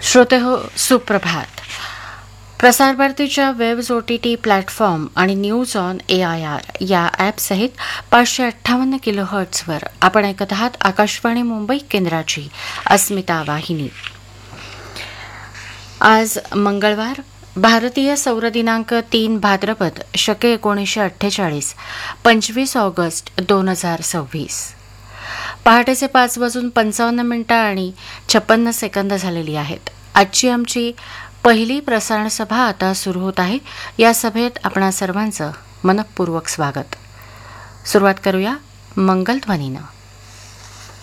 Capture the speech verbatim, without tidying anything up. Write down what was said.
श्रोते हो, सुप्रभात. प्रसारभारतीच्या webs O T T platform आणि news on A I R या ॲपसहित पाचशे अठ्ठावन्न किलो हर्ट्सवर आपण ऐकत आहात आकाशवाणी मुंबई केंद्राची अस्मिता वाहिनी. आज मंगळवार, भारतीय सौर दिनांक तीन भाद्रपद शके एकोणीसशे अठ्ठेचाळीस, पंचवीस ऑगस्ट दोन हजार सव्वीस. पहाटेचे पाच वाजून पंचावन्न मिनिटं आणि छप्पन्न सेकंद झालेली आहेत. आजची आमची पहिली प्रसारण सभा आता सुरू होत आहे. या सभेत आपणा सर्वांचं मनपूर्वक स्वागत. सुरुवात करूया मंगलध्वनीनं.